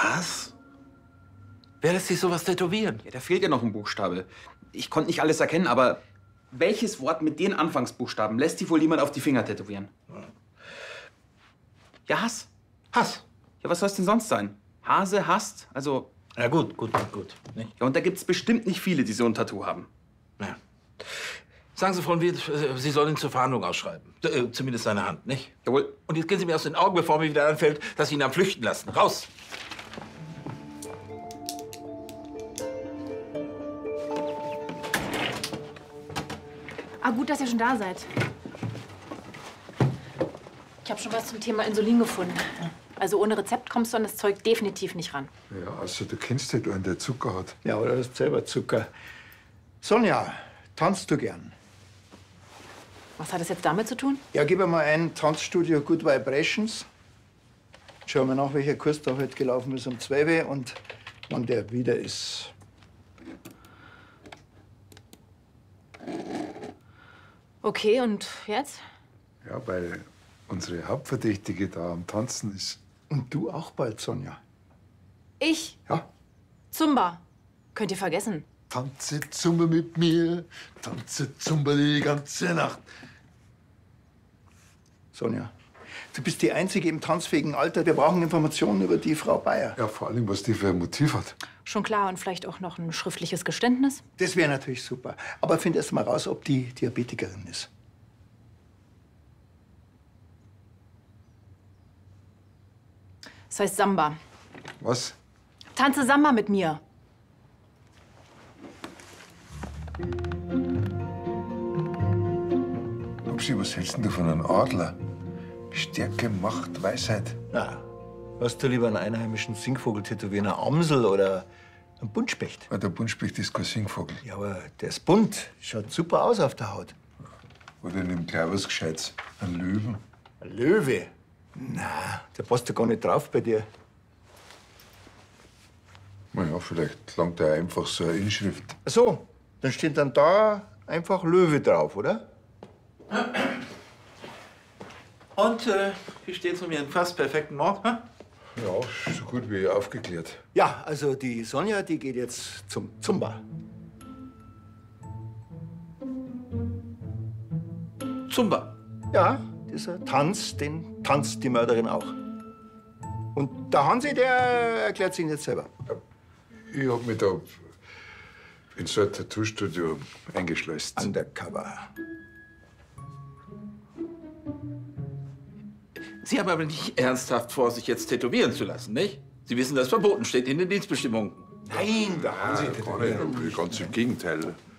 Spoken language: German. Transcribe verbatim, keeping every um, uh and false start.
Was? Wer lässt sich sowas tätowieren? Ja, da fehlt ja noch ein Buchstabe. Ich konnte nicht alles erkennen, aber welches Wort mit den Anfangsbuchstaben lässt sich wohl jemand auf die Finger tätowieren? Ja, Hass. Hass. Ja, was soll es denn sonst sein? Hase hasst, also... Ja, gut, gut, gut, gut. Nicht? Ja, und da gibt's bestimmt nicht viele, die so ein Tattoo haben. Ja. Sagen Sie, Frau Wirt, Sie sollen ihn zur Verhandlung ausschreiben. Äh, zumindest seine Hand, nicht? Jawohl. Und jetzt gehen Sie mir aus den Augen, bevor mir wieder anfällt, dass Sie ihn am Flüchten lassen. Raus! Ah, gut, dass ihr schon da seid. Ich habe schon was zum Thema Insulin gefunden. Also ohne Rezept kommst du an das Zeug definitiv nicht ran. Ja, also du kennst halt einen, der Zucker hat. Ja, oder hast selber Zucker. Sonja, tanzt du gern? Was hat das jetzt damit zu tun? Ja, gib mir mal ein Tanzstudio Good Vibrations. Schauen wir nach, welcher Kurs da heute gelaufen ist um zwei und wann der wieder ist. Okay, und jetzt? Ja, weil unsere Hauptverdächtige da am Tanzen ist. Und du auch bald, Sonja. Ich? Ja. Zumba. Könnt ihr vergessen. Tanze Zumba mit mir, tanze Zumba die ganze Nacht. Sonja, du bist die Einzige im tanzfähigen Alter. Wir brauchen Informationen über die Frau Bayer. Ja, vor allem, was die für ein Motiv hat. Schon klar, und vielleicht auch noch ein schriftliches Geständnis? Das wäre natürlich super. Aber find erst mal raus, ob die Diabetikerin ist. Das heißt Samba. Was? Tanze Samba mit mir. Upsi, was hältst denn du von einem Adler? Stärke, Macht, Weisheit. Na, hast du lieber einen einheimischen Singvogel tätowieren, eine Amsel oder einen Buntspecht? Ja, der Buntspecht ist kein Singvogel. Ja, aber der ist bunt. Schaut super aus auf der Haut. Oder nimm gleich was Gescheites. Ein Löwen. Ein Löwe? Na, der passt ja gar nicht drauf bei dir. Na ja, vielleicht langt da einfach so eine Inschrift. Ach so, dann steht dann da einfach Löwe drauf, oder? Und äh, wie steht's um Ihren fast perfekten Mord? Hm? Ja, so gut wie aufgeklärt. Ja, also die Sonja, die geht jetzt zum Zumba. Zumba. Ja, dieser Tanz, den tanzt die Mörderin auch. Und der Hansi, der erklärt sich jetzt selber. Ich hab mich da in so ein Tattoo-Studio eingeschleust. Undercover. Sie haben aber nicht ernsthaft vor, sich jetzt tätowieren zu lassen, nicht? Sie wissen, dass verboten steht in den Dienstbestimmungen. Nein, der Hansi Gar nicht, ganz im Gegenteil.